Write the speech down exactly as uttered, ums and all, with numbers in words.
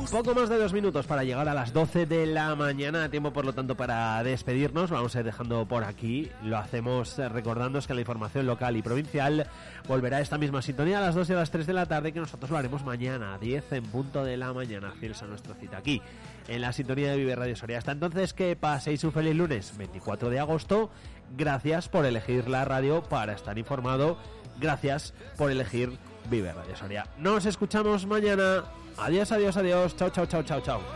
Poco más de dos minutos para llegar a las doce de la mañana, tiempo por lo tanto para despedirnos. Vamos a ir dejando por aquí, lo hacemos recordándoos que la información local y provincial volverá a esta misma sintonía a las dos y a las tres de la tarde, que nosotros lo haremos mañana a diez en punto de la mañana, fieles a nuestra cita aquí en la sintonía de Vive Radio Soria. Hasta entonces, que paséis un feliz lunes veinticuatro de agosto. Gracias por elegir la radio para estar informado, gracias por elegir Vive Radio Soria. Nos escuchamos mañana. Adiós, adiós, adiós. Chao, chao, chao, chao, chao.